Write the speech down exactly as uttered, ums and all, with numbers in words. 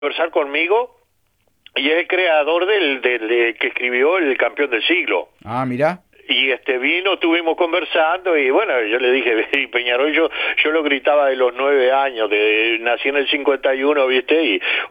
conversar conmigo y es el creador del, del, del que escribió El Campeón del Siglo. Ah, mirá. Y este vino, estuvimos conversando y bueno, yo le dije, y Peñarol, yo, yo lo gritaba de los nueve años, de, nací en el cincuenta y uno, ¿viste? Y